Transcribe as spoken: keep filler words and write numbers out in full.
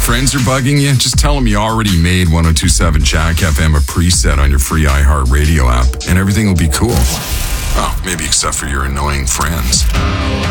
friends are bugging you, just tell them you already made one oh two point seven Jack F M a preset on your free iHeartRadio app, and everything will be cool. Oh, maybe except for your annoying friends.